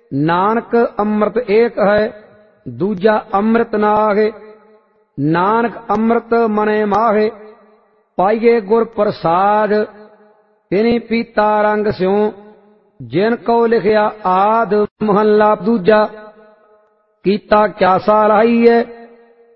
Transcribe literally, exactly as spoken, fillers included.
नानक अमृत एक है दूजा अमृत नाहे। नानक अमृत मने माहे पाइए गुर प्रसाद। तिनी पीता रंग स्यों जिन को लिखिया आद। महला दूजा कीता क्या साल आई है